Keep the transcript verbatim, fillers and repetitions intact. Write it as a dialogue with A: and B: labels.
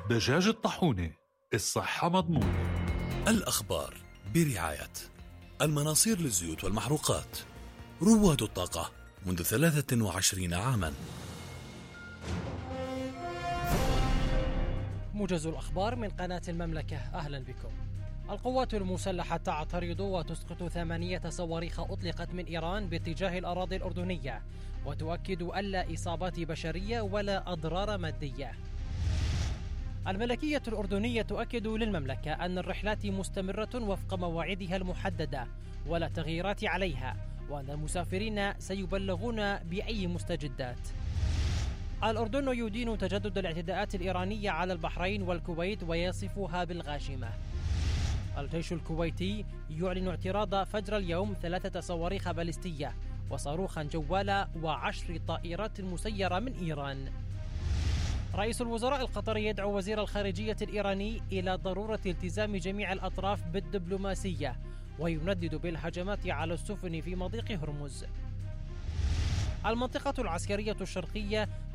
A: دجاج الطاحونة، الصحة مضمونة.
B: الأخبار برعاية المناصير للزيوت والمحروقات، رواد الطاقة منذ ثلاثة وعشرين عاما.
C: موجز الأخبار من قناة المملكة، أهلا بكم. القوات المسلحة تعترض وتسقط ثمانية صواريخ أطلقت من إيران باتجاه الأراضي الأردنية، وتؤكد ألا إصابات بشرية ولا أضرار مادية. الملكية الأردنية تؤكد للمملكة أن الرحلات مستمرة وفق مواعيدها المحددة ولا تغييرات عليها، وأن المسافرين سيبلغون بأي مستجدات. الأردن يدين تجدد الاعتداءات الإيرانية على البحرين والكويت ويصفها بالغاشمة. الجيش الكويتي يعلن اعتراض فجر اليوم ثلاثة صواريخ باليستية وصاروخا جوالة وعشر طائرات مسيرة من إيران. رئيس الوزراء القطري يدعو وزير الخارجية الإيراني إلى ضرورة التزام جميع الأطراف بالدبلوماسية، ويندد بالهجمات على السفن في مضيق هرمز. المنطقة العسكرية الشرقية